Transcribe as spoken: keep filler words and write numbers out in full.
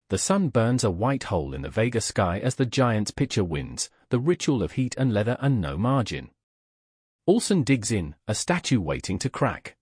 The sun burns a white hole in the Vega sky as the Giants pitcher wins, the ritual of heat and leather and no margin. Olsen digs in, a statue waiting to crack.